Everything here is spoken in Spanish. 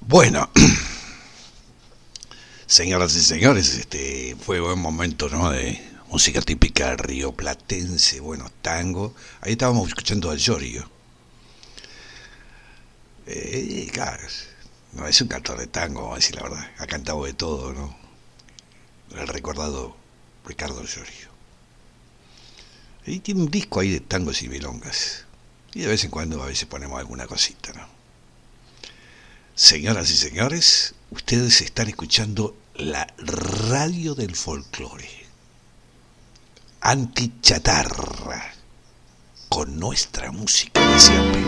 Bueno, señoras y señores, fue un momento, ¿no?, de música típica rioplatense, bueno, tango. Ahí estábamos escuchando a Llorio. Claro, no es un cantor de tango, vamos a decir la verdad. Ha cantado de todo, ¿no? El recordado Ricardo Llorio. Y tiene un disco ahí de tangos y milongas. Y de vez en cuando a veces ponemos alguna cosita, ¿no? Señoras y señores, ustedes están escuchando la radio del folclore. Antichatarra. Con nuestra música de siempre.